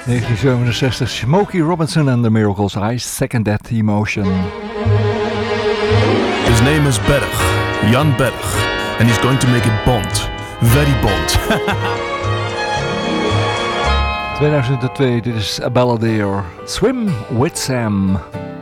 1967, Smokey Robinson and the Miracles, I Second That Emotion. His name is Berg, Jan Berg, and he's going to make it Bond. Very Bond. 2002, dit is A Balladeer, Swim with Sam.